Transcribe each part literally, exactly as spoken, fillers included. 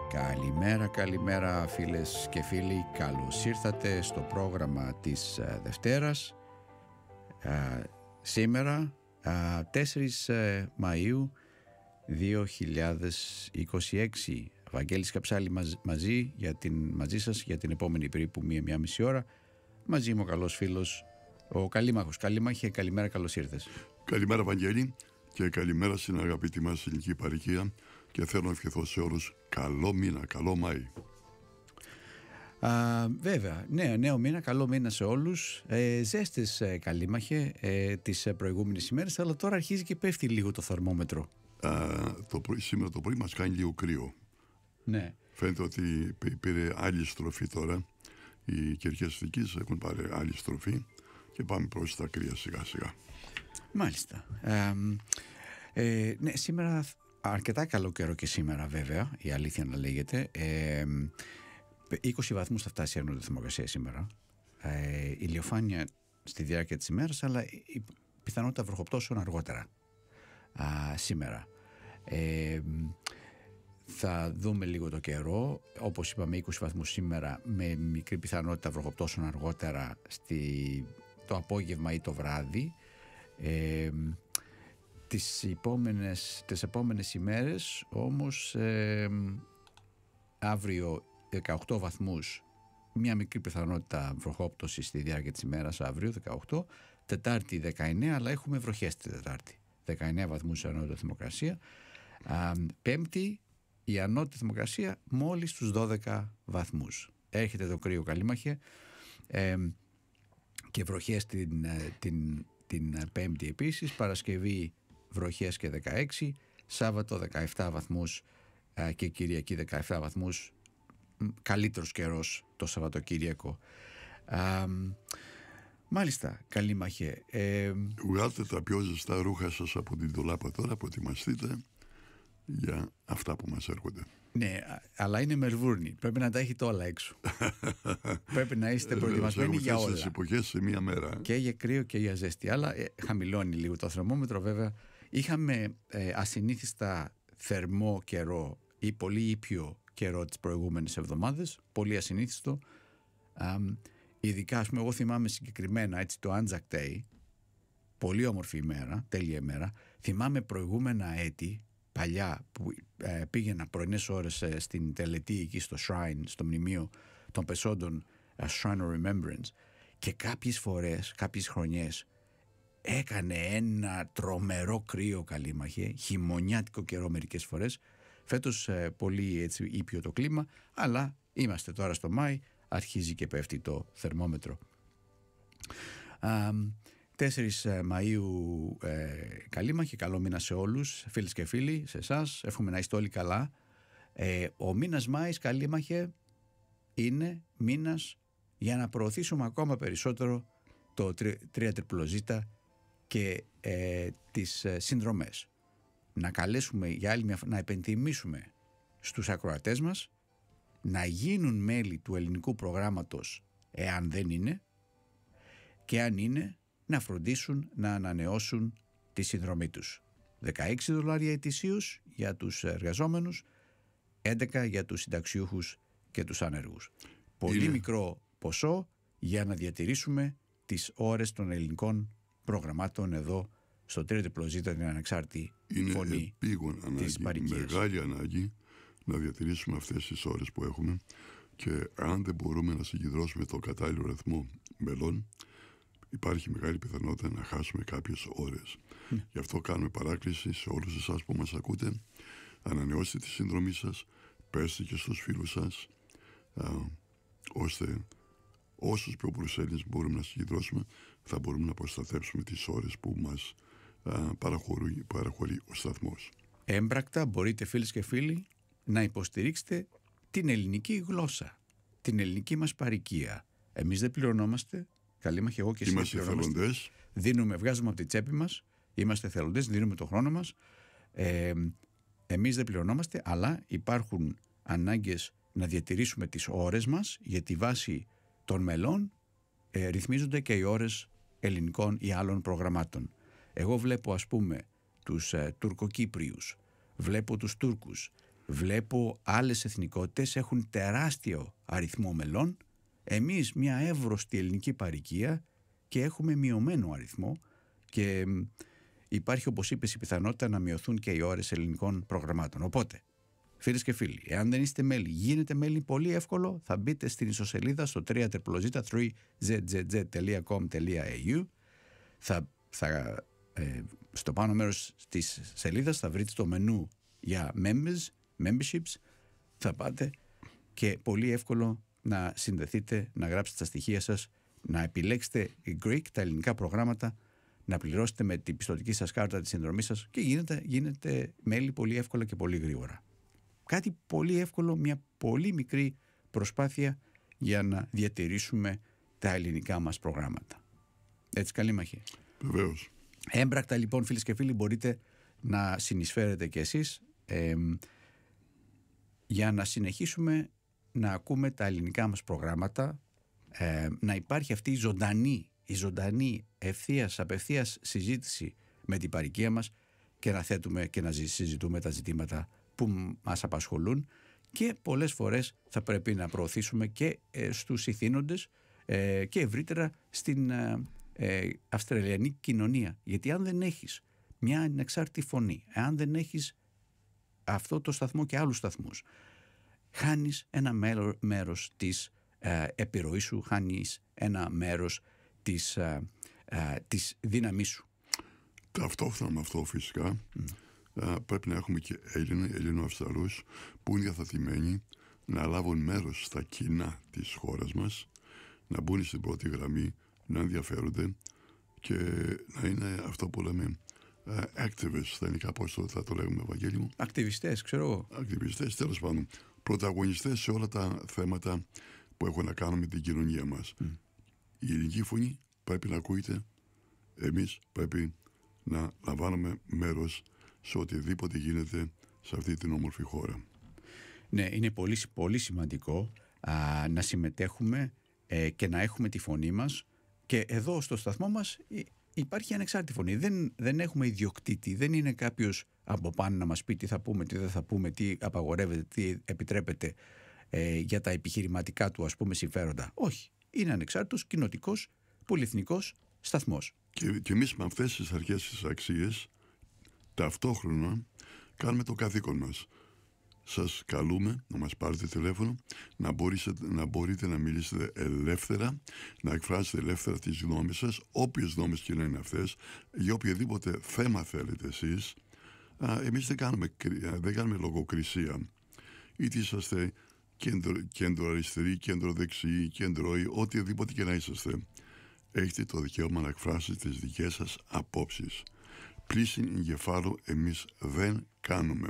Καλημέρα, καλημέρα φίλες και φίλοι. Καλώς ήρθατε στο πρόγραμμα της uh, Δευτέρας. Uh, σήμερα, uh, τέσσερις Μαΐου δύο χιλιάδες είκοσι έξι. Βαγγέλης Καψάλη μαζ, μαζί, για την, μαζί σας για την επόμενη περίπου μία, μία μισή ώρα. Μαζί μου ο καλός φίλος, ο Καλήμαχος. Καλήμαχε, καλημέρα, καλώς ήρθες. Καλημέρα Βαγγέλη και καλημέρα στην αγαπητή μας ελληνική παροικία και θέλω να ευχηθώ σε όλους καλό μήνα, καλό Μάη. Α, βέβαια, νέο, νέο μήνα, καλό μήνα σε όλους. Ε, ζέστες ε, Καλήμαχε ε, τις ε, προηγούμενες ημέρες, αλλά τώρα αρχίζει και πέφτει λίγο το θερμόμετρο. Α, το πρωί, σήμερα το πρωί μας κάνει λίγο κρύο. Ναι. Φαίνεται ότι πήρε άλλη στροφή τώρα. Οι κερκές Αττικής έχουν πάρει άλλη στροφή και πάμε προς τα κρύα σιγά σιγά. Μάλιστα. Ε, ε, ναι, σήμερα αρκετά καλό καιρό και σήμερα βέβαια, η αλήθεια να λέγεται. Ε, είκοσι βαθμούς θα φτάσει η ανώτερη θερμοκρασία σήμερα. Ε, ηλιοφάνεια στη διάρκεια της ημέρας, αλλά η πιθανότητα βροχοπτώσεων αργότερα α, σήμερα. Ε, θα δούμε λίγο το καιρό. Όπως είπαμε, είκοσι βαθμούς σήμερα με μικρή πιθανότητα βροχοπτώσεων αργότερα στη, το απόγευμα ή το βράδυ. Ε, τις, επόμενες, τις επόμενες ημέρες όμως ε, αύριο δεκαοκτώ βαθμούς, μια μικρή πιθανότητα βροχόπτωση στη διάρκεια της ημέρας αύριο δεκαοκτώ, Τετάρτη δεκαεννέα, αλλά έχουμε βροχές τη Τετάρτη, δεκαεννέα βαθμούς ανώτερη θερμοκρασία. Α, πέμπτη η ανώτερη θερμοκρασία μόλις τους δώδεκα βαθμούς. Έρχεται το κρύο Καλήμαχε ε, και βροχές την, την, την Πέμπτη επίσης. Παρασκευή βροχές και δεκαέξι, Σάββατο δεκαεπτά βαθμούς ε, και Κυριακή δεκαεπτά βαθμούς. Καλύτερος καιρός το Σαββατοκύριακο. Α, μάλιστα, Καλήμαχε. Ε, Βγάλτε τα πιο ζεστά ρούχα σας από την ντουλάπα τώρα, προετοιμαστείτε για αυτά που μας έρχονται. Ναι, αλλά είναι Μελβούρνη. Πρέπει να τα έχετε όλα έξω. Πρέπει να είστε προετοιμασμένοι για όλα. Τις εποχές σε μία μέρα. Και για κρύο και για ζέστη. Αλλά ε, χαμηλώνει λίγο το θερμόμετρο βέβαια. Είχαμε ε, ασυνήθιστα θερμό καιρό ή πολύ ήπιο καιρό τις προηγούμενες εβδομάδες. Πολύ ασυνήθιστο. Α, ειδικά, ας πούμε, εγώ θυμάμαι συγκεκριμένα έτσι, το Anzac Day. Πολύ όμορφη ημέρα, τέλεια ημέρα. Θυμάμαι προηγούμενα έτη, παλιά, που ε, πήγαινα πρωινές ώρες ε, στην τελετή εκεί στο Shrine, στο μνημείο των πεσόντων, uh, Shrine of Remembrance, και κάποιες φορές, κάποιες χρονιές έκανε ένα τρομερό κρύο Καλήμαχε, χειμωνιάτικο καιρό μερικές φορές. Φέτος ε, πολύ έτσι, ήπιο το κλίμα, αλλά είμαστε τώρα στο Μάη, αρχίζει και πέφτει το θερμόμετρο. Uh, τέσσερις Μαΐου ε, Καλήμαχε, καλό μήνα σε όλους, φίλες και φίλοι, σε εσάς, εύχομαι να είστε όλοι καλά. Ε, ο μήνας Μάης Καλήμαχε είναι μήνας για να προωθήσουμε ακόμα περισσότερο το τρία ζέτα και ε, τις ε, συνδρομές. Να καλέσουμε για άλλη μια, να επενθυμίσουμε στους ακροατές μας να γίνουν μέλη του ελληνικού προγράμματος εάν δεν είναι, και αν είναι να φροντίσουν να ανανεώσουν τη συνδρομή τους. δεκαέξι δολάρια ετησίως για τους εργαζόμενους, έντεκα για τους συνταξιούχους και τους άνεργους. Πολύ είναι μικρό ποσό για να διατηρήσουμε τις ώρες των ελληνικών προγραμμάτων εδώ στο τρίτο ζέτα, την ανεξάρτητη είναι φωνή της παροικίας. Μεγάλη ανάγκη να διατηρήσουμε αυτές τις ώρες που έχουμε, και αν δεν μπορούμε να συγκεντρώσουμε το κατάλληλο αριθμό μελών, υπάρχει μεγάλη πιθανότητα να χάσουμε κάποιες ώρες. Mm. Γι' αυτό κάνουμε παράκληση σε όλους εσάς που μας ακούτε. Ανανεώστε τη συνδρομή σας, πέστε και στους φίλους σας, α, ώστε όσους πιο πολλούς μπορούμε να συγκεντρώσουμε, θα μπορούμε να προστατεύσουμε τις ώρες που μας α, παραχωρεί, παραχωρεί ο σταθμός. Έμπρακτα μπορείτε, φίλες και φίλοι, να υποστηρίξετε την ελληνική γλώσσα, την ελληνική μας παροικία. Εμείς δεν πληρωνόμαστε. Καλήμαχε, εγώ και εσύ. Είμαστε εθελοντές. Δίνουμε, βγάζουμε από την τσέπη μας. Είμαστε εθελοντές, δίνουμε το χρόνο μας. Ε, εμείς δεν πληρωνόμαστε, αλλά υπάρχουν ανάγκες να διατηρήσουμε τις ώρες μας, γιατί βάσει των μελών ε, ρυθμίζονται και οι ώρες ελληνικών ή άλλων προγραμμάτων. Εγώ βλέπω, ας πούμε, τους ε, Τουρκοκύπριους, βλέπω τους Τούρκους, Βλέπω άλλες εθνικότητες έχουν τεράστιο αριθμό μελών. Εμείς μια εύρωστη ελληνική παροικία και έχουμε μειωμένο αριθμό και υπάρχει, όπως είπες, η πιθανότητα να μειωθούν και οι ώρες ελληνικών προγραμμάτων. Οπότε, φίλες και φίλοι, εάν δεν είστε μέλη, γίνετε μέλη πολύ εύκολο. Θα μπείτε στην ιστοσελίδα στο double-u double-u double-u τελεία τρία ζετ ζετ ζετ τελεία κομ τελεία έι γιου. Θα, θα, ε, στο πάνω μέρος της σελίδας θα βρείτε το μενού για members, memberships. Θα πάτε και πολύ εύκολο να συνδεθείτε, να γράψετε τα στοιχεία σας, να επιλέξετε Greek, τα ελληνικά προγράμματα, να πληρώσετε με την πιστωτική σας κάρτα τη συνδρομή σας και γίνετε, γίνετε μέλη πολύ εύκολα και πολύ γρήγορα. Κάτι πολύ εύκολο, μια πολύ μικρή προσπάθεια για να διατηρήσουμε τα ελληνικά μας προγράμματα. Έτσι, Καλήμαχε. Βεβαίως. Έμπρακτα λοιπόν, φίλες και φίλοι, μπορείτε να συνεισφέρετε κι εσείς ε, για να συνεχίσουμε να ακούμε τα ελληνικά μας προγράμματα, ε, να υπάρχει αυτή η ζωντανή, η ζωντανή ευθείας, απευθείας συζήτηση με την παροικία μας και να θέτουμε και να συζητούμε τα ζητήματα που μας απασχολούν, και πολλές φορές θα πρέπει να προωθήσουμε και ε, στους ηθήνοντες ε, και ευρύτερα στην ε, ε, αυστραλιανή κοινωνία. Γιατί αν δεν έχεις μια ανεξάρτητη φωνή, αν δεν έχεις αυτό το σταθμό και άλλους σταθμούς, χάνεις ένα μέρο, μέρος της ε, επιρροής σου, χάνεις ένα μέρος της, ε, ε, της δύναμής σου. Ταυτόχρονα με αυτό φυσικά mm. ε, πρέπει να έχουμε και Έλληνες, Έλληνο-Αυστραλούς που είναι διαθετημένοι να λάβουν μέρος στα κοινά της χώρας μας, να μπουν στην πρώτη γραμμή, να ενδιαφέρονται και να είναι αυτό που λέμε uh, activists, στα ελληνικά πώς θα το λέγουμε, Βαγγέλη μου. Ακτιβιστές, ξέρω εγώ. Ακτιβιστές, τέλος πάντων. Πρωταγωνιστές σε όλα τα θέματα που έχουν να κάνουν με την κοινωνία μας. Mm. Η ελληνική φωνή πρέπει να ακούγεται. Εμείς πρέπει να λαμβάνουμε μέρος σε οτιδήποτε γίνεται σε αυτή την όμορφη χώρα. Ναι, είναι πολύ, πολύ σημαντικό α, να συμμετέχουμε ε, και να έχουμε τη φωνή μας. Και εδώ στο σταθμό μας υπάρχει ανεξάρτητη φωνή. Δεν, δεν έχουμε ιδιοκτήτη. Δεν είναι κάποιος από πάνω να μας πει τι θα πούμε, τι δεν θα πούμε, τι απαγορεύεται, τι επιτρέπεται ε, για τα επιχειρηματικά του, ας πούμε, συμφέροντα. Όχι. Είναι ανεξάρτητος, κοινοτικός, πολυεθνικός σταθμός. Και, και εμείς με αυτές τις αρχές, τις αξίες, ταυτόχρονα κάνουμε το καθήκον μας. Σας καλούμε να μας πάρετε τηλέφωνο, να, μπορείτε, να μπορείτε να μιλήσετε ελεύθερα, να εκφράσετε ελεύθερα τις γνώμες σας, όποιες γνώμες και να είναι αυτές, για οποιοδήποτε θέμα θέλετε εσείς. Α, εμείς δεν κάνουμε, δεν κάνουμε λογοκρισία. Είτε είσαστε κέντρο, κέντρο αριστερή, κέντρο δεξιή, κέντρο ή οτιδήποτε και να είσαστε. Έχετε το δικαίωμα να εκφράσετε τις δικές σας απόψεις. Πλήσιν εγκεφάλου εμείς δεν κάνουμε.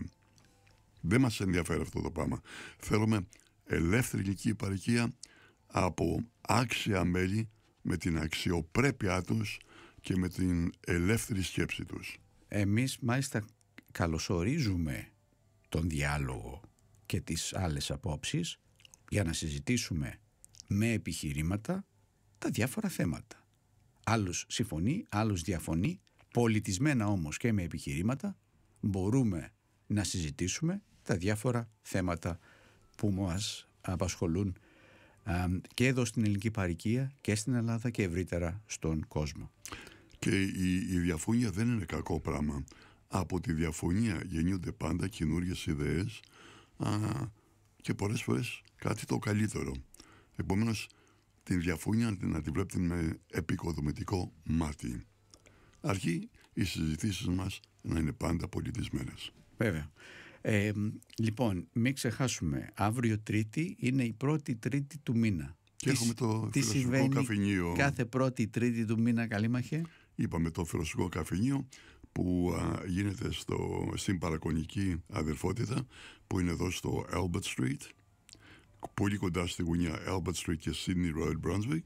Δεν μας ενδιαφέρει αυτό το πράγμα. Θέλουμε ελεύθερη ηλική παροικία από άξια μέλη με την αξιοπρέπειά τους και με την ελεύθερη σκέψη τους. Εμείς μάλιστα καλωσορίζουμε τον διάλογο και τις άλλες απόψεις για να συζητήσουμε με επιχειρήματα τα διάφορα θέματα. Άλλος συμφωνεί, άλλος διαφωνεί, πολιτισμένα όμως και με επιχειρήματα μπορούμε να συζητήσουμε τα διάφορα θέματα που μας απασχολούν α, και εδώ στην ελληνική παροικία και στην Ελλάδα και ευρύτερα στον κόσμο. Και η, η διαφωνία δεν είναι κακό πράγμα. Από τη διαφωνία γεννιούνται πάντα καινούργιες ιδέες α, και πολλές φορές κάτι το καλύτερο. Επομένως, την διαφωνία να τη βλέπετε με επικοδομητικό μάτι. Αρκεί οι συζητήσεις μας να είναι πάντα πολιτισμένες. Βέβαια. Ε, λοιπόν, μην ξεχάσουμε, αύριο Τρίτη είναι η πρώτη Τρίτη του μήνα. Και τι, έχουμε το τι φιλοσοφικό καφενείο. Κάθε πρώτη Τρίτη του μήνα, Καλήμαχε. Είπαμε το φιλοσοφικό καφενείο που α, γίνεται στο, στην παρακονική αδερφότητα που είναι εδώ στο Albert Street, πολύ κοντά στη γωνία Albert Street και Sydney Road, Brunswick.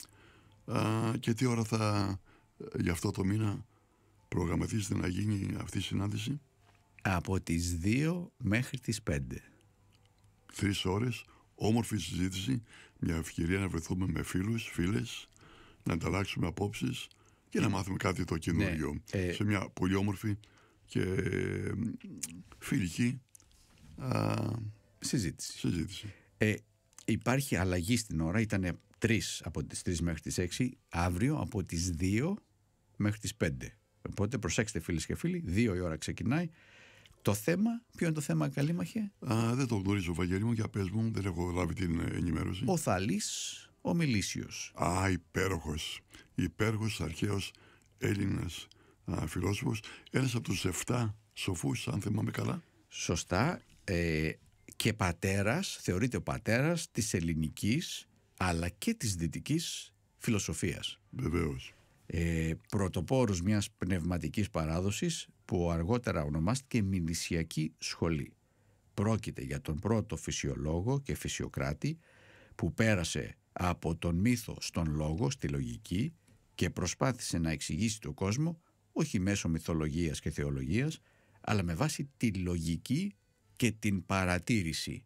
Α, και τι ώρα θα για αυτό το μήνα προγραμματίζεται να γίνει αυτή η συνάντηση? Από τις δύο μέχρι τις πέντε. Τρεις ώρες, όμορφη συζήτηση, μια ευκαιρία να βρεθούμε με φίλους, φίλες, να ανταλλάξουμε απόψεις και να μάθουμε κάτι το καινούριο. Ναι, ε... σε μια πολύ όμορφη και φιλική α, Συζήτηση. Συζήτηση. Ε, υπάρχει αλλαγή στην ώρα, ήταν τρεις από τις τρεις μέχρι τις έξι, αύριο από τις δύο μέχρι τις πέντε. Οπότε προσέξτε φίλες και φίλοι, δύο η ώρα ξεκινάει. Το θέμα, ποιο είναι το θέμα, Καλήμαχε? Α, δεν το γνωρίζω, Βαγγέλη μου, για πες μου, δεν έχω λάβει την ενημέρωση. Ο Θαλής, ο Μιλήσιος. Α, υπέροχος. Υπέροχος αρχαίος Έλληνας α, φιλόσοφος. Ένας από τους εφτά σοφούς, αν θυμάμαι καλά. Σωστά. Ε, και πατέρας, θεωρείται ο πατέρας της ελληνικής αλλά και της δυτικής φιλοσοφίας. Βεβαίως. Ε, πρωτοπόρος μιας πνευματικής παράδοσης που αργότερα ονομάστηκε Μιλησιακή Σχολή. Πρόκειται για τον πρώτο φυσιολόγο και φυσιοκράτη που πέρασε από τον μύθο στον λόγο, στη λογική, και προσπάθησε να εξηγήσει τον κόσμο όχι μέσω μυθολογίας και θεολογίας, αλλά με βάση τη λογική και την παρατήρηση.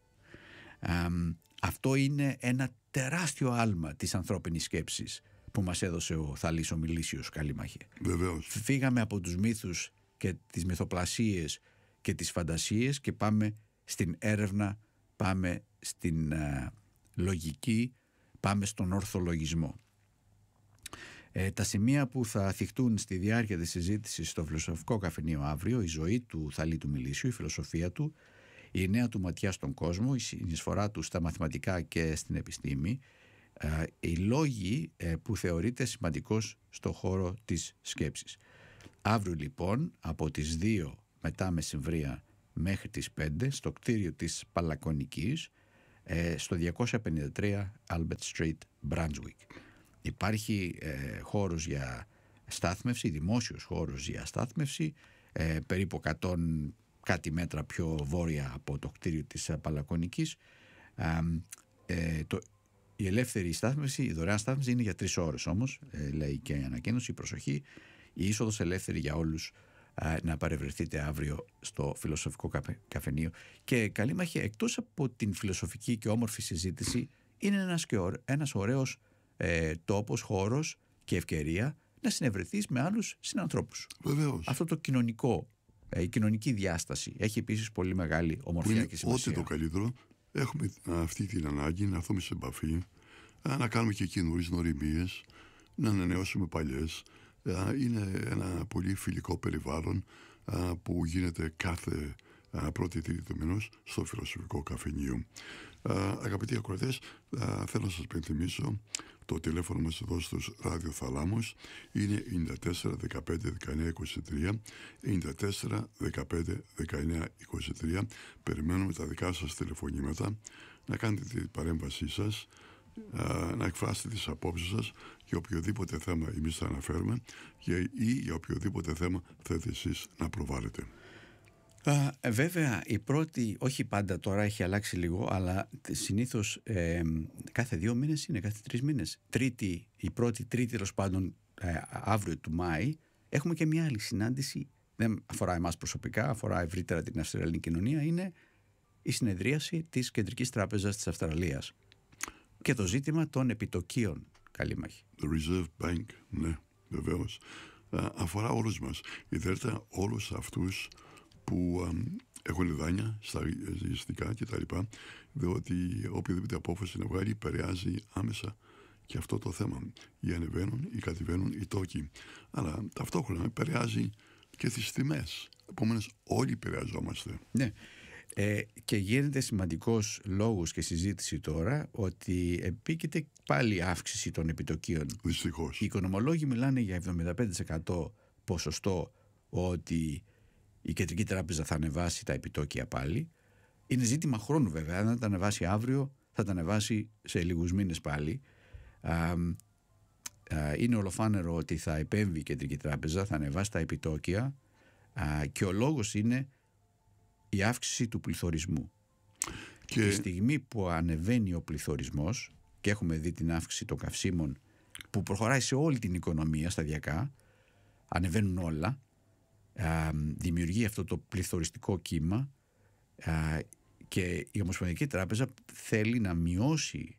Α, αυτό είναι ένα τεράστιο άλμα της ανθρώπινης σκέψης που μας έδωσε ο Θαλής ο Μιλήσιος, Καλήμαχε. Βεβαίως. Φύγαμε από τους μύθους και τις μυθοπλασίες και τις φαντασίες και πάμε στην έρευνα, πάμε στην α, λογική, πάμε στον ορθολογισμό. Ε, τα σημεία που θα θυχτούν στη διάρκεια της συζήτησης στο φιλοσοφικό καφενείο αύριο: η ζωή του Θαλή του Μιλήσιου, η φιλοσοφία του, η νέα του ματιά στον κόσμο, η συνεισφορά του στα μαθηματικά και στην επιστήμη, ε, οι λόγοι ε, που θεωρείται σημαντικός στο χώρο της σκέψης. Αύριο λοιπόν από τις δύο μετά μεσημβρία μέχρι τις πέντε στο κτίριο της Παλακονικής, ε, στο διακόσια πενήντα τρία Albert Street, Brunswick. Υπάρχει ε, χώρος για στάθμευση, δημόσιος χώρος για στάθμευση, ε, περίπου εκατό κάτι μέτρα πιο βόρεια από το κτίριο της Παλακονικής. Ε, ε, το, η ελεύθερη στάθμευση, η δωρεάν στάθμευση είναι για τρεις ώρες όμως, ε, λέει και η ανακοίνωση, προσοχή, η είσοδος ελεύθερη για όλους, ε, να παρευρεθείτε αύριο στο φιλοσοφικό καφε, καφενείο. Και Καλήμαχε, εκτός από την φιλοσοφική και όμορφη συζήτηση, είναι ένας, και ωραί, ένας ωραίος ε, τόπος, χώρος και ευκαιρία να συνευρεθείς με άλλους συνανθρώπους. Βεβαίως. Αυτό το κοινωνικό, ε, η κοινωνική διάσταση έχει επίσης πολύ μεγάλη ομορφιά και σημασία. Ό,τι το καλύτερο, έχουμε αυτή την ανάγκη να έρθουμε σε επαφή, να κάνουμε και καινούριες νοημίες, να ανανεώσουμε παλιές. Είναι ένα πολύ φιλικό περιβάλλον που γίνεται κάθε πρώτη τρίτη του μηνός στο φιλοσοφικό καφενείο. Αγαπητοί ακροατές, θέλω να σας πενθυμίσω το τηλέφωνο μας εδώ στους ραδιοθαλάμους είναι ενενήντα τέσσερα δεκαπέντε δεκαεννιά είκοσι τρία, ενενήντα τέσσερα δεκαπέντε δεκαεννιά είκοσι τρία. Περιμένουμε τα δικά σας τηλεφωνήματα, να κάνετε την παρέμβασή σας, να εκφράσετε τις απόψεις σας για οποιοδήποτε θέμα εμείς θα αναφέρουμε ή για οποιοδήποτε θέμα θέλετε εσείς να προβάλλετε. Uh, βέβαια η πρώτη, όχι πάντα, τώρα έχει αλλάξει λίγο, αλλά συνήθως ε, κάθε δύο μήνες είναι, κάθε τρεις μήνες, τρίτη, η πρώτη τρίτη τέλος πάντων ε, αύριο του Μάη, έχουμε και μια άλλη συνάντηση, δεν αφορά εμάς προσωπικά, αφορά ευρύτερα την Αυστραλιανή κοινωνία, είναι η συνεδρίαση της Κεντρικής Τράπεζας της Αυστραλίας και το ζήτημα των επιτοκίων, Καλήμαχη. The Reserve Bank, ναι, βεβαίως. Uh, αφορά όλους μας, ιδιαίτερα όλους αυτούς που α, έχουν δάνεια στα ζυγιστικά κτλ. Διότι οποιαδήποτε απόφαση να βγάλει επηρεάζει άμεσα και αυτό το θέμα. Ή ανεβαίνουν ή κατεβαίνουν οι τόκοι. Αλλά ταυτόχρονα επηρεάζει και τις τιμές. Επομένως όλοι επηρεαζόμαστε. Ναι. Ε, και γίνεται σημαντικός λόγος και συζήτηση τώρα ότι επίκειται πάλι αύξηση των επιτοκίων. Δυστυχώς. Οι οικονομολόγοι μιλάνε για εβδομήντα πέντε τοις εκατό ποσοστό ότι η Κεντρική Τράπεζα θα ανεβάσει τα επιτόκια πάλι. Είναι ζήτημα χρόνου βέβαια. Αν τα ανεβάσει αύριο, θα τα ανεβάσει σε λίγους μήνες πάλι. Α, α, είναι ολοφάνερο ότι θα επέμβει η Κεντρική Τράπεζα, θα ανεβάσει τα επιτόκια α, και ο λόγος είναι η αύξηση του πληθωρισμού. Και τη στιγμή που ανεβαίνει ο πληθωρισμός και έχουμε δει την αύξηση των καυσίμων που προχωράει σε όλη την οικονομία σταδιακά, ανεβαίνουν όλα, α, δημιουργεί αυτό το πληθωριστικό κύμα α, και η Ομοσπονδιακή Τράπεζα θέλει να μειώσει,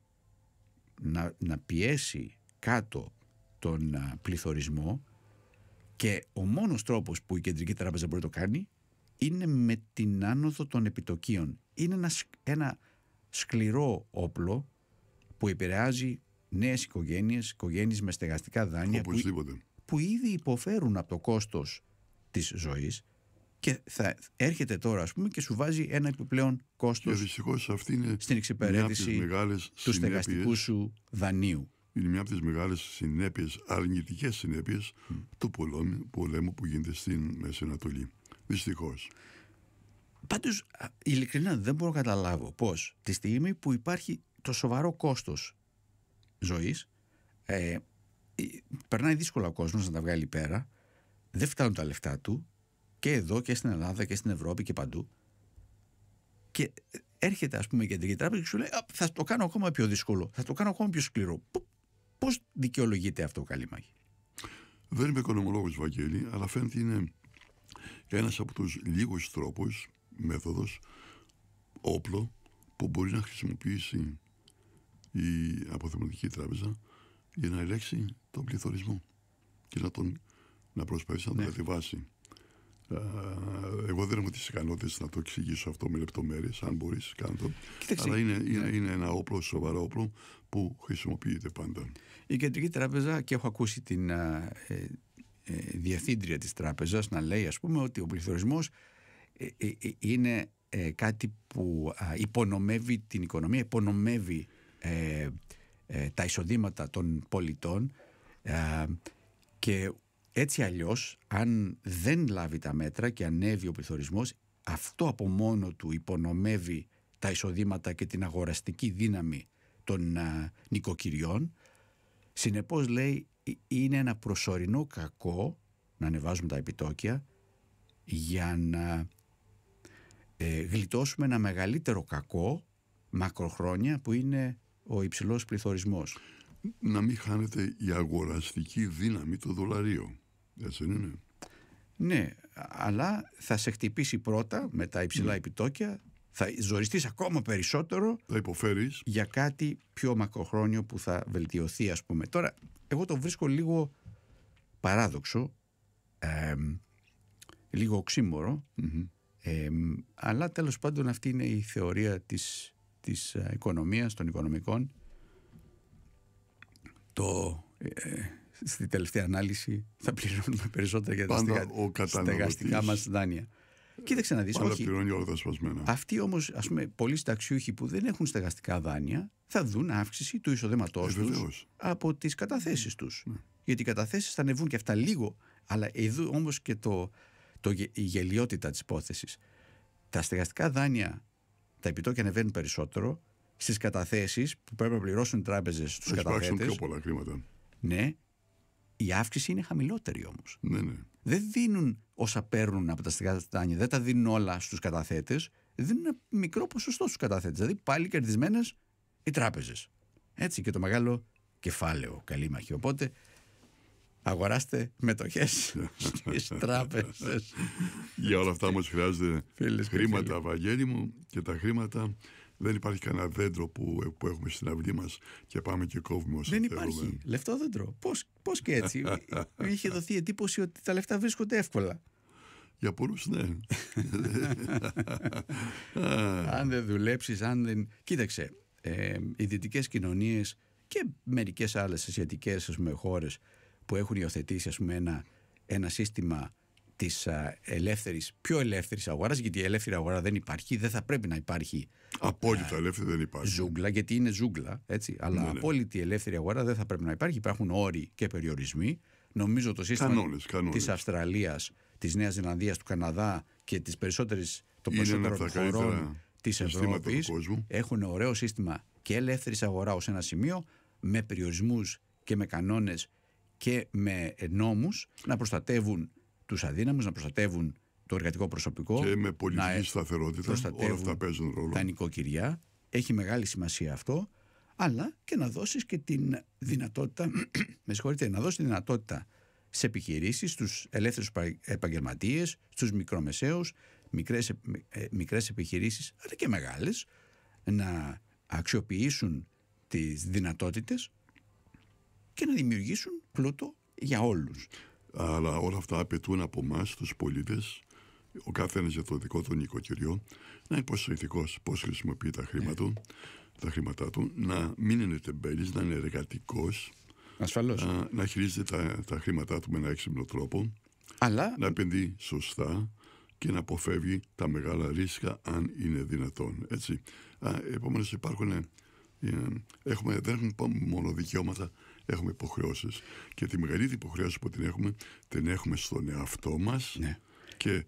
να, να πιέσει κάτω τον α, πληθωρισμό, και ο μόνος τρόπος που η Κεντρική Τράπεζα μπορεί να το κάνει είναι με την άνοδο των επιτοκίων. Είναι ένα, ένα σκληρό όπλο που επηρεάζει νέες οικογένειες, οικογένειες με στεγαστικά δάνεια που, που ήδη υποφέρουν από το κόστος της ζωής και θα έρχεται τώρα, ας πούμε, και σου βάζει ένα επιπλέον κόστος στην εξυπηρέτηση του στεγαστικού σου δανείου. Είναι μια από τις μεγάλες συνέπειες, αρνητικές συνέπειες mm. του πολέμου, πολέμου που γίνεται στην Μέση Ανατολή. Δυστυχώς. Πάντως, ειλικρινά δεν μπορώ να καταλάβω πώς τη στιγμή που υπάρχει το σοβαρό κόστος ζωής, ε, περνάει δύσκολα ο κόσμος να τα βγάλει πέρα, δεν φτάνουν τα λεφτά του και εδώ και στην Ελλάδα και στην Ευρώπη και παντού, και έρχεται, ας πούμε, η Κεντρική Τράπεζα και σου λέει θα το κάνω ακόμα πιο δύσκολο, θα το κάνω ακόμα πιο σκληρό. Πώς δικαιολογείται αυτό, Καλήμαχη? Δεν είμαι οικονομολόγος, Βαγγέλη, αλλά φαίνεται είναι ένας από τους λίγους τρόπους, μέθοδος, όπλο που μπορεί να χρησιμοποιήσει η Αποθεματική Τράπεζα για να ελέγξει τον πληθωρισμό και να, τον, να προσπαθήσει να τον κατεβάσει. Εγώ δεν έχω τις ικανότητες να το εξηγήσω αυτό με λεπτομέρειες. Αν μπορείς, κάνε το. Κοίταξε, αλλά είναι, είναι, είναι ένα όπλο, σοβαρό όπλο που χρησιμοποιείται πάντα. Η Κεντρική Τράπεζα, και έχω ακούσει την ε, ε, διευθύντρια της τράπεζας να λέει, ας πούμε, ότι ο πληθωρισμός ε, ε, ε, είναι ε, κάτι που ε, υπονομεύει την οικονομία, υπονομεύει ε, ε, τα εισοδήματα των πολιτών ε, και έτσι αλλιώς, αν δεν λάβει τα μέτρα και ανέβει ο πληθωρισμός, αυτό από μόνο του υπονομεύει τα εισοδήματα και την αγοραστική δύναμη των α, νοικοκυριών. Συνεπώς, λέει, είναι ένα προσωρινό κακό να ανεβάζουμε τα επιτόκια για να ε, γλιτώσουμε ένα μεγαλύτερο κακό μακροχρόνια που είναι ο υψηλός πληθωρισμός. Να μην χάνεται η αγοραστική δύναμη του δολαρίου. Έτσι είναι. Ναι, αλλά θα σε χτυπήσει πρώτα με τα υψηλά mm. επιτόκια, θα ζοριστείς ακόμα περισσότερο, θα υποφέρεις για κάτι πιο μακροχρόνιο που θα βελτιωθεί, ας πούμε. Τώρα, εγώ το βρίσκω λίγο παράδοξο, ε, λίγο οξύμορο, mm-hmm. ε, αλλά τέλος πάντων αυτή είναι η θεωρία της, της οικονομίας, των οικονομικών. Το... Ε, στη τελευταία ανάλυση θα πληρώνουμε περισσότερα για τα στεγα... στεγαστικά μας δάνεια. Κοίταξε να δεις, όχι. Αυτοί όμως, ας πούμε, πολλοί συνταξιούχοι που δεν έχουν στεγαστικά δάνεια θα δουν αύξηση του εισοδήματός ε, τους από τις καταθέσεις τους. Ναι. Γιατί οι καταθέσεις θα ανεβούν και αυτά λίγο, αλλά εδώ όμως και το, το, η γελιότητα της υπόθεσης. Τα στεγαστικά δάνεια, τα επιτόκια ανεβαίνουν περισσότερο, στις καταθέσεις που πρέπει να πληρώσουν οι τράπεζες στους καταθέτες. Υπάρχουν πιο πολλά χρήματα. Ναι. Η αύξηση είναι χαμηλότερη όμως. Ναι, ναι. Δεν δίνουν όσα παίρνουν από τα στεγαστικά δάνεια, δεν τα δίνουν όλα στους καταθέτες, δίνουν ένα μικρό ποσοστό στους καταθέτες. Δηλαδή πάλι κερδισμένες οι τράπεζες. Έτσι, και το μεγάλο κεφάλαιο, Καλήμαχη. Οπότε αγοράστε μετοχές στις τράπεζες. Για όλα αυτά όμως χρειάζεται φίλες χρήματα, φίλοι. Βαγγέλη μου, και τα χρήματα... Δεν υπάρχει κανένα δέντρο που, που έχουμε στην αυλή μας και πάμε και κόβουμε όσο δεν θέλουμε. Δεν υπάρχει λεφτό δέντρο. Πώς, πώς και έτσι. Είχε δοθεί εντύπωση ότι τα λεφτά βρίσκονται εύκολα. Για πολλούς, ναι. Αν δεν δουλέψεις, αν δεν... Κοίταξε, ε, οι δυτικές κοινωνίες και μερικές άλλες ασιατικές, ας πούμε, χώρες που έχουν υιοθετήσει, ας πούμε, ένα, ένα σύστημα της α, ελεύθερης, πιο ελεύθερης αγοράς, γιατί η ελεύθερη αγορά δεν υπάρχει, δεν θα πρέπει να υπάρχει απόλυτα α, ελεύθερη δεν υπάρχει. Ζούγκλα, γιατί είναι ζούγκλα, έτσι, αλλά ναι, ναι. απόλυτη ελεύθερη αγορά δεν θα πρέπει να υπάρχει. Υπάρχουν όροι και περιορισμοί. Νομίζω το σύστημα κανόνες, κανόνες. της Αυστραλίας, της Νέας Ζηλανδίας, του Καναδά και τις περισσότερες των περισσότερων χωρών της Ευρώπης έχουν ωραίο σύστημα και ελεύθερης αγορά ως ένα σημείο, με περιορισμούς και με κανόνες και με νόμους να προστατεύουν τους αδύναμους, να προστατεύουν το εργατικό προσωπικό και με πολιτική σταθερότητα, όλα αυτά παίζουν ρόλο. Τα νοικοκυριά, έχει μεγάλη σημασία αυτό, αλλά και να δώσεις και την δυνατότητα με συγχωρείτε, να δώσεις τη δυνατότητα σε επιχειρήσεις, στους ελεύθερους επαγγελματίες, στους μικρομεσαίους, μικρές, μικρές επιχειρήσεις, αλλά και μεγάλες, να αξιοποιήσουν τις δυνατότητες και να δημιουργήσουν πλούτο για όλους. Αλλά όλα αυτά απαιτούν από εμάς τους πολίτες ο καθένας για το δικό του νοικοκυριό να είναι προσεκτικός πώς χρησιμοποιεί τα χρήματα του, τα χρήματά του, να μην είναι τεμπέλης, να είναι εργατικός, ασφαλώς, να, να χειρίζεται τα, τα χρήματά του με ένα έξυπνο τρόπο, αλλά να επενδύει σωστά και να αποφεύγει τα μεγάλα ρίσκα αν είναι δυνατόν. Έτσι. Επομένως υπάρχουν, ε, έχουμε, δεν έχουμε μόνο δικαιώματα, έχουμε υποχρεώσεις. Και τη μεγαλύτερη υποχρέωση που την έχουμε, την έχουμε στον εαυτό μας, ναι, και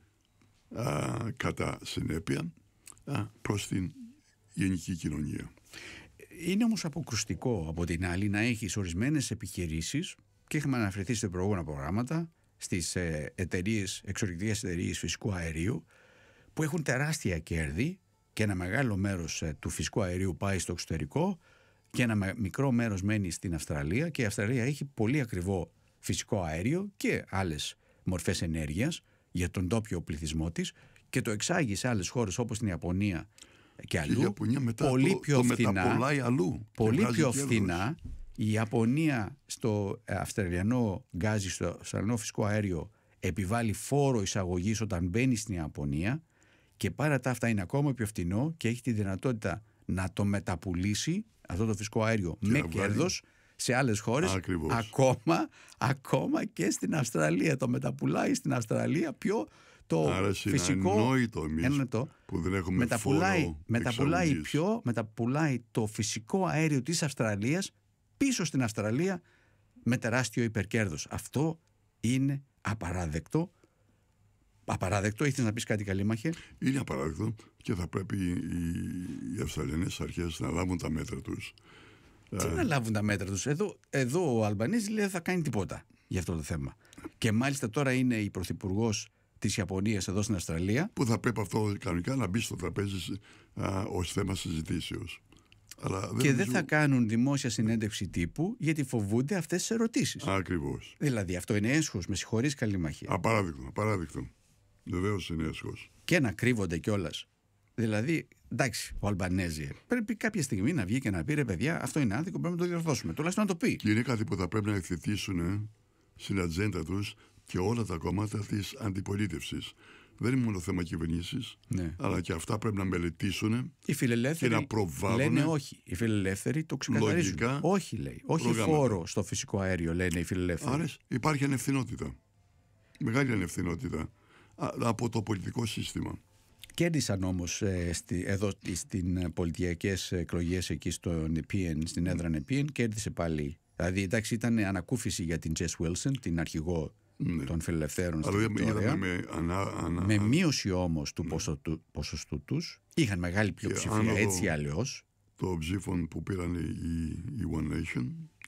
α, κατά συνέπεια α, προς την γενική κοινωνία. Είναι όμως αποκρουστικό από την άλλη να έχεις ορισμένες επιχειρήσεις, και είχαμε αναφερθεί σε προηγούμενα προγράμματα, στις εταιρείες, εξορρυκτικές εταιρείες φυσικού αερίου, που έχουν τεράστια κέρδη και ένα μεγάλο μέρος του φυσικού αερίου πάει στο εξωτερικό και ένα μικρό μέρος μένει στην Αυστραλία, και η Αυστραλία έχει πολύ ακριβό φυσικό αέριο και άλλες μορφές ενέργειας για τον τόπιο πληθυσμό της, και το εξάγει σε άλλες χώρες όπως την Ιαπωνία και αλλού, και η Ιαπωνία μετά πολύ το, πιο το φθηνά, μεταπολάει αλλού. πολύ πιο φθηνά. Η Ιαπωνία στο αυστραλιανό γκάζι, στο αυστραλιανό φυσικό αέριο, επιβάλλει φόρο εισαγωγής όταν μπαίνει στην Ιαπωνία, και παρά τα αυτά είναι ακόμα πιο φθηνό και έχει τη δυνατότητα να το μεταπουλήσει αυτό το φυσικό αέριο και με κέρδος σε άλλες χώρες. Ακόμα, ακόμα και στην Αυστραλία το μεταπουλάει στην Αυστραλία πιο το άρα φυσικό εμείς που δεν έχουμε μεταπουλάει, φόρο μεταπουλάει, πιο, μεταπουλάει το φυσικό αέριο της Αυστραλίας πίσω στην Αυστραλία με τεράστιο υπερκέρδος. Αυτό είναι απαράδεκτο. Απαράδεκτο, ήθελες να πεις κάτι, Καλήμαχε? Είναι απαράδεκτο και θα πρέπει οι, οι Αυστραλιανές αρχές να λάβουν τα μέτρα τους. Τι να λάβουν τα μέτρα τους? Εδώ, εδώ ο Αλμπανίζης λέει δεν θα κάνει τίποτα για αυτό το θέμα. Και μάλιστα τώρα είναι η πρωθυπουργός της Ιαπωνίας εδώ στην Αυστραλία. Που θα πρέπει αυτό κανονικά να μπει στο τραπέζι α, ως θέμα συζητήσεως. Αλλά δεν και νομίζω... δεν θα κάνουν δημόσια συνέντευξη τύπου γιατί φοβούνται αυτές τις ερωτήσεις. Ακριβώς. Δηλαδή αυτό είναι έσχος, με συγχωρείς, Καλήμαχε. Απαράδεκτο, απαράδεκτο. Βεβαίως είναι έσχος. Και να κρύβονται κιόλας. Δηλαδή, εντάξει, ο Αλμπανέζη πρέπει κάποια στιγμή να βγει και να πει ρε παιδιά, αυτό είναι άδικο, πρέπει να το διορθώσουμε. Τουλάχιστον να το πει. Και είναι κάτι που θα πρέπει να εκθετήσουν στην ατζέντα τους και όλα τα κόμματα της αντιπολίτευσης. Δεν είναι μόνο θέμα κυβερνήσεις, ναι, αλλά και αυτά πρέπει να μελετήσουν οι φιλελεύθεροι και να προβάλλουν. Λένε όχι. Οι φιλελεύθεροι το ξεκαθαρίζουν. Λογικά, όχι, λέει. Όχι προγράμματα. Φόρο στο φυσικό αέριο, λένε οι φιλελεύθεροι. Άρα υπάρχει ανευθυνότητα. Μεγάλη ανευθυνότητα από το πολιτικό σύστημα. Κέρδισαν όμως ε, στη, εδώ στις πολιτικές εκλογές εκεί στο Νεπίεν, στην έδρα Νεπίεν, κέρδισε πάλι. Δηλαδή, εντάξει, ήταν ανακούφιση για την Τζες Βίλσον, την αρχηγό, ναι, των φιλελευθέρων στην Βικτόρια. Με, ανα, ανα, με μείωση όμως του, ναι, ποσοτού, ποσοστού τους. Είχαν μεγάλη πλειοψηφία, έτσι ή αλλιώς. Το ψήφων που πήραν οι, οι One Nation,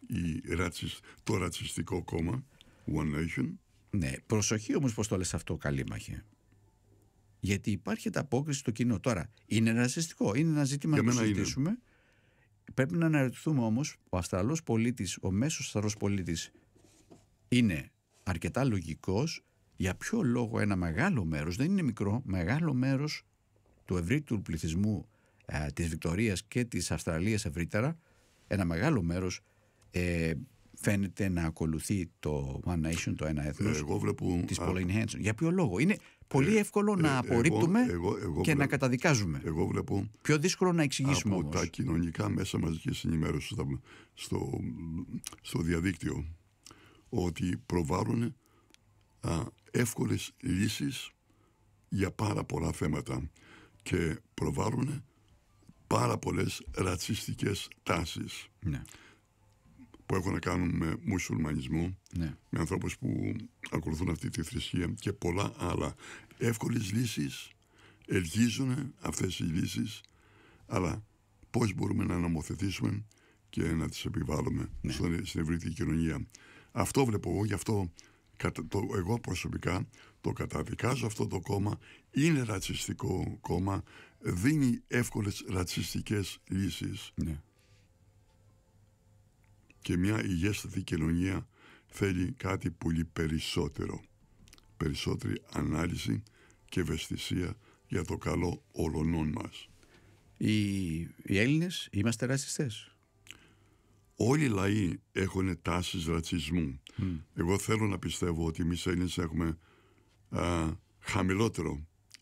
οι ρατσισ, το ρατσιστικό κόμμα One Nation. Ναι, προσοχή όμως πως το λες αυτό, Καλήμαχε. Γιατί υπάρχει ανταπόκριση στο κοινό. Τώρα, είναι ρατσιστικό, είναι ένα ζήτημα να το συζητήσουμε. Είναι. Πρέπει να αναρωτηθούμε όμως, ο Αυστραλός πολίτης, ο μέσος Αυστραλός πολίτης είναι αρκετά λογικός, για ποιο λόγο ένα μεγάλο μέρος, δεν είναι μικρό, μεγάλο μέρος του ευρύτερου πληθυσμού ε, της Βικτορίας και της Αυστραλίας ευρύτερα, ένα μεγάλο μέρος ε, φαίνεται να ακολουθεί το One Nation, το ένα έθνος, εγώ βλέπω, της Pauline Hanson. Για ποιο λόγο? Είναι πολύ εύκολο ε, να απορρίπτουμε εγώ, εγώ, εγώ και βλέπω, να καταδικάζουμε. Εγώ βλέπω πιο δύσκολο να εξηγήσουμε από όμως. Τα κοινωνικά μέσα μαζικής ενημέρωσης στο, στο διαδίκτυο ότι προβάλλουν α, εύκολες λύσεις για πάρα πολλά θέματα και προβάλλουν πάρα πολλές ρατσιστικές τάσεις, ναι, που έχουν να κάνουν με μουσουλμανισμό, ναι, με ανθρώπους που ακολουθούν αυτή τη θρησκεία και πολλά άλλα. Εύκολες λύσεις, ελκύζουν αυτές οι λύσεις, αλλά πώς μπορούμε να νομοθετήσουμε και να τις επιβάλλουμε, ναι, στον, στην ευρύτερη κοινωνία. Αυτό βλέπω εγώ, γι' αυτό το, εγώ προσωπικά το καταδικάζω αυτό το κόμμα. Είναι ρατσιστικό κόμμα, δίνει εύκολες ρατσιστικές λύσεις, ναι, και μια υγιέστατη κοινωνία θέλει κάτι πολύ περισσότερο, περισσότερη ανάλυση και ευαισθησία για το καλό όλων μας. Οι, οι Έλληνες είμαστε ρατσιστές? Όλοι οι λαοί έχουν τάσεις ρατσισμού. Mm. Εγώ θέλω να πιστεύω ότι εμείς Έλληνες έχουμε α, χαμηλότερο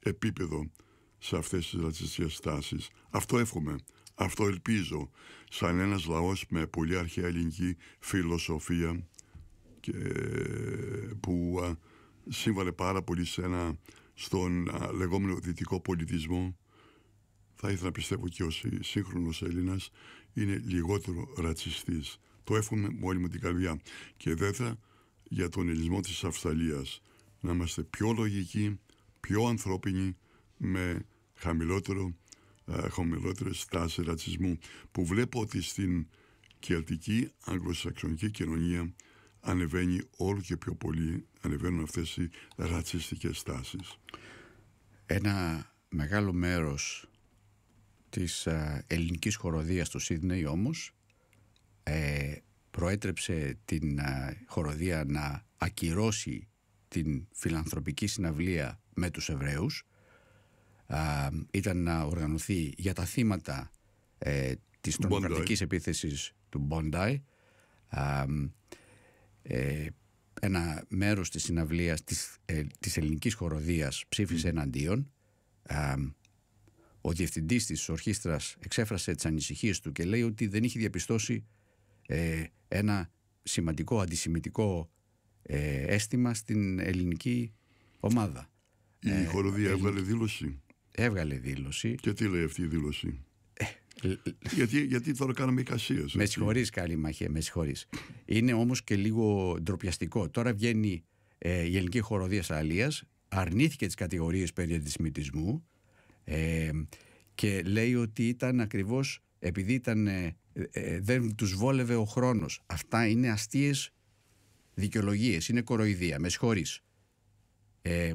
επίπεδο σε αυτές τις ρατσιστικές στάσεις. Αυτό εύχομαι, αυτό ελπίζω, σαν ένας λαός με πολύ αρχαία ελληνική φιλοσοφία και που α, σύμβαλε πάρα πολύ σε ένα, στον α, λεγόμενο δυτικό πολιτισμό. Θα ήθελα να πιστεύω και ο σύγχρονος Έλληνας είναι λιγότερο ρατσιστής. Το εύχομαι με όλη μου την καρδιά. Και δεύτερα, για τον ελληνισμό της Αυστραλίας, να είμαστε πιο λογικοί, πιο ανθρώπινοι, με χαμηλότερο, α, χαμηλότερες τάσεις ρατσισμού, που βλέπω ότι στην κελτική αγγλοσαξονική κοινωνία ανεβαίνει όλο και πιο πολύ, ανεβαίνουν αυτές οι ρατσιστικές τάσεις. Ένα μεγάλο μέρος της α, ελληνικής χοροδίας στο Σίδνεϊ όμως ε, προέτρεψε την α, χοροδία να ακυρώσει την φιλανθρωπική συναυλία με τους Εβραίους. Α, ήταν να οργανωθεί για τα θύματα ε, της τρομοκρατικής επίθεσης του Bondi. Α, ε, ένα μέρος της συναυλίας της, ε, της ελληνικής χοροδίας ψήφισε mm. εναντίον. Α, ο διευθυντής της ορχήστρας εξέφρασε τις ανησυχίες του και λέει ότι δεν είχε διαπιστώσει ε, ένα σημαντικό αντισημιτικό ε, αίσθημα στην ελληνική ομάδα. Η ε, χοροδία ε, έβγαλε δήλωση. Έβγαλε δήλωση. Και τι λέει αυτή η δήλωση? γιατί, γιατί τώρα κάναμε εικασίες. Με συγχωρείς, καλή μαχαία, με συγχωρείς. Είναι όμως και λίγο ντροπιαστικό. Τώρα βγαίνει ε, η ελληνική χοροδία Αλίας, αρνήθηκε τις κατηγορίες περί αντισημιτισμού ε, και λέει ότι ήταν ακριβώς επειδή ήταν, ε, ε, δεν τους βόλευε ο χρόνος. Αυτά είναι αστείες δικαιολογίες, είναι κοροϊδία. Με συγχωρείς. Ε,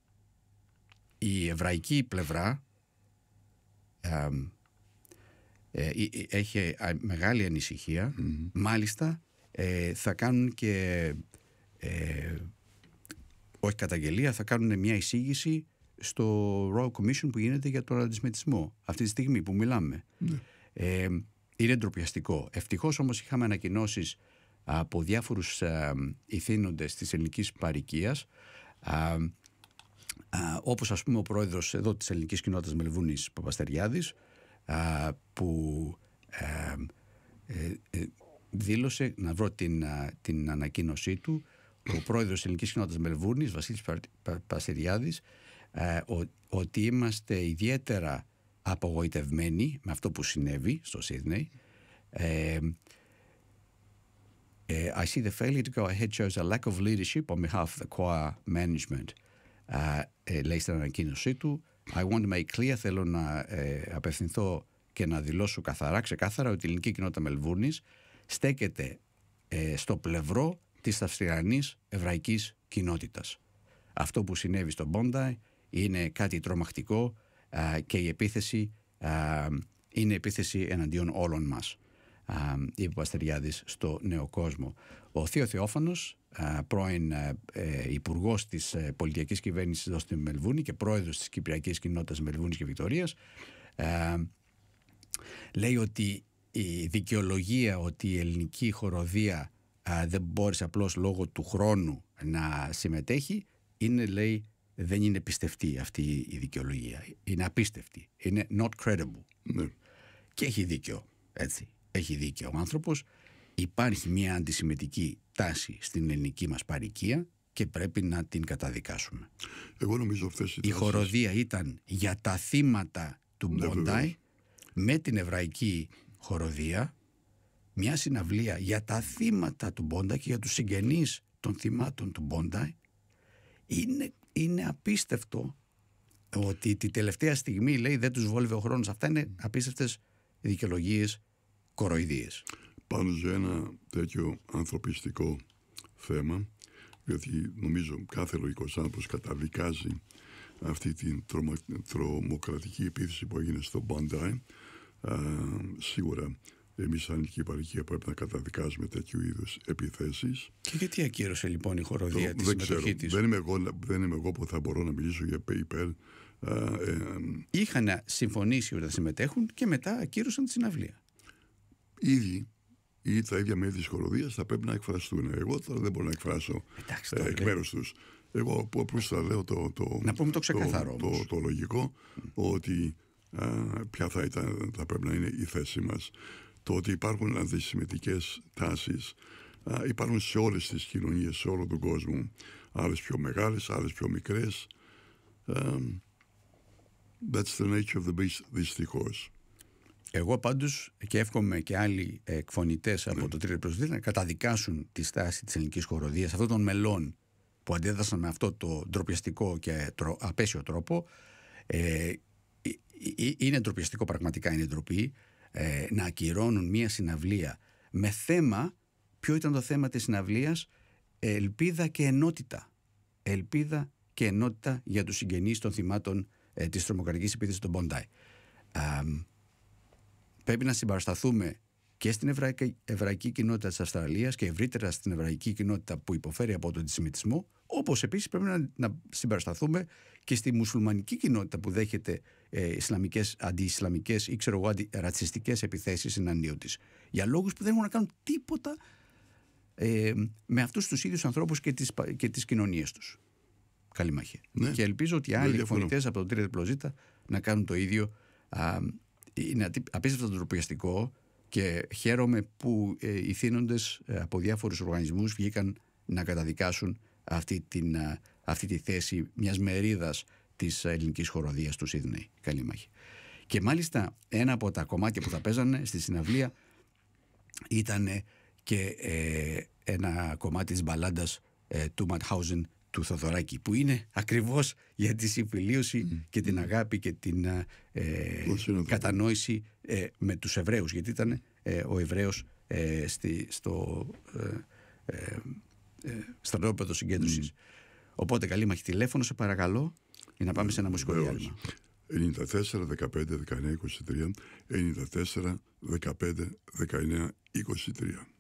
η εβραϊκή πλευρά ε, ε, έχει μεγάλη ανησυχία. Mm-hmm. Μάλιστα ε, θα κάνουν και ε, όχι καταγγελία, θα κάνουν μια εισήγηση στο Royal Commission που γίνεται για τον αντισημιτισμό αυτή τη στιγμή που μιλάμε. Mm-hmm. ε, είναι ντροπιαστικό. Ευτυχώς όμως είχαμε ανακοινώσεις από διάφορους α, ηθήνοντες της ελληνικής παροικίας, α, α, όπως ας πούμε ο πρόεδρος εδώ της ελληνικής κοινότητας Μελβούνης Παπαστεριάδης, α, που α, ε, ε, δήλωσε, να βρω την, α, την ανακοίνωσή του, ο πρόεδρος της ελληνικής κοινότητας Μελβούνης, Βασίλης Παπαστεριάδης, α, ο, ότι είμαστε ιδιαίτερα απογοητευμένοι με αυτό που συνέβη στο Σίδνεϊ. Ε, Uh, I see the failure to go ahead shows a lack of leadership on behalf of the choir management. Uh, uh, λέει στην ανακοίνωσή του, I want to make clear, θέλω να uh, απευθυνθώ και να δηλώσω καθαρά, ξεκάθαρα, ότι η ελληνική κοινότητα Μελβούρνης στέκεται uh, στο πλευρό της αυστραλιανής εβραϊκής κοινότητας. Αυτό που συνέβη στο Bondi είναι κάτι τρομακτικό uh, και η επίθεση uh, είναι επίθεση εναντίον όλων μας. Uh, είπε ο Παπαστεριάδης στο Νέο Κόσμο. Ο Θείο Θεόφανος, uh, πρώην uh, uh, υπουργός της uh, πολιτικής κυβέρνησης εδώ στη Μελβούνη και πρόεδρος της Κυπριακής Κοινότητας Μελβούνης και Βικτωρίας, uh, λέει ότι η δικαιολογία ότι η ελληνική χοροδία uh, δεν μπόρεσε απλώς λόγω του χρόνου να συμμετέχει είναι, λέει, δεν είναι πιστευτή αυτή η δικαιολογία. Είναι απίστευτη. Είναι not credible. Ναι. Και έχει δίκιο, έτσι. Έχει δίκιο ο άνθρωπος. Υπάρχει μια αντισημιτική τάση στην ελληνική μας παροικία και πρέπει να την καταδικάσουμε. Εγώ νομίζω αυτές οι Η τάσεις... χοροδία ήταν για τα θύματα του ναι, Bondi, με την εβραϊκή χοροδία, μια συναυλία για τα θύματα του Bondi και για τους συγγενείς των θυμάτων του Bondi. Είναι, είναι απίστευτο ότι τη τελευταία στιγμή, λέει, δεν τους βόλευε ο χρόνος. Αυτά είναι απίστευτες δικαιολογίες, κοροϊδίες. Πάνω σε ένα τέτοιο ανθρωπιστικό θέμα, γιατί νομίζω κάθε λογικός άνθρωπος καταδικάζει αυτή την τρομα, τρομοκρατική επίθεση που έγινε στο Bondi. Σίγουρα εμείς σαν ελληνική παροικία πρέπει να καταδικάζουμε τέτοιου είδους επιθέσεις. Και γιατί ακύρωσε λοιπόν η χοροδία Το, τη δεν συμμετοχή ξέρω. της? Δεν είμαι, εγώ, δεν είμαι εγώ που θα μπορώ να μιλήσω για PayPal. Ε, Είχαν συμφωνήσει ότι θα συμμετέχουν και μετά ακύρωσαν τη συναυλία. Ήδη ή τα ίδια μέλη της χοροδίας θα πρέπει να εκφραστούν. Εγώ τώρα δεν μπορώ να εκφράσω Εντάξει, ε, εκ μέρους τους. Εγώ απλώς θα λέω το, το, να πούμε το ξεκαθαρό το, το, το λογικό mm. ότι α, ποια θα, ήταν, θα πρέπει να είναι η θέση μας. Το ότι υπάρχουν αντισημιτικές τάσεις α, υπάρχουν σε όλες τις κοινωνίες, σε όλο τον κόσμο. Άλλες πιο μεγάλες, άλλες πιο μικρές. Um, that's the nature of the beast, δυστυχώς. Εγώ πάντως και εύχομαι και άλλοι εκφωνητές από ναι. το τρίτο προσδίδι να καταδικάσουν τη στάση της ελληνικής χοροδίας αυτών των μελών που αντέδρασαν με αυτό το ντροπιαστικό και τρο, απέσιο τρόπο. Ε, είναι ντροπιαστικό, πραγματικά είναι ντροπή, ε, να ακυρώνουν μια συναυλία με θέμα, ποιο ήταν το θέμα της συναυλίας? Ελπίδα και ενότητα. Ελπίδα και ενότητα για τους συγγενείς των θυμάτων ε, της τρομοκρατικής επίθεσης των Bondi. Ε, πρέπει να συμπαρασταθούμε και στην εβραϊκή, εβραϊκή κοινότητα της Αυστραλίας και ευρύτερα στην εβραϊκή κοινότητα που υποφέρει από τον αντισημιτισμό, όπως επίσης πρέπει να, να συμπαρασταθούμε και στη μουσουλμανική κοινότητα που δέχεται ε, ισλαμικές, αντι-ισλαμικές ή ξέρω εγώ αντι-ρατσιστικές επιθέσεις εναντίον της. Για λόγους που δεν έχουν να κάνουν τίποτα ε, με αυτούς τους ίδιους ανθρώπους και τις, και τις κοινωνίες τους. Καλή μάχη. Ναι. Και ελπίζω ότι άλλοι εκφωνητές από τον τρίτο πλωζίτα να κάνουν το ίδιο. Α, είναι απίστευτο ντροπιαστικό και χαίρομαι που ε, οι θύνοντες ε, από διάφορους οργανισμούς βγήκαν να καταδικάσουν αυτή, την, α, αυτή τη θέση μιας μερίδας της ελληνικής χοροδίας του Σίδνεϊ. Καλή μάχη. Και μάλιστα ένα από τα κομμάτια που θα παίζανε στη συναυλία ήταν και ε, ένα κομμάτι της μπαλάντας ε, του Ματχάουζεν του Θοδωράκη, που είναι ακριβώς για τη συμφιλίωση mm. και την αγάπη και την ε, κατανόηση ε, με τους Εβραίους, γιατί ήταν ε, ο Εβραίος ε, στη, στο ε, ε, ε, στρατόπεδο συγκέντρωσης. Mm. Οπότε καλή μάχη. Τηλέφωνο σε παρακαλώ για να πάμε σε ένα μουσικό διάλειμμα. ενενήντα τέσσερα δεκαπέντε δεκαεννιά είκοσι τρία ενενήντα τέσσερα δεκαπέντε δεκαεννιά είκοσι τρία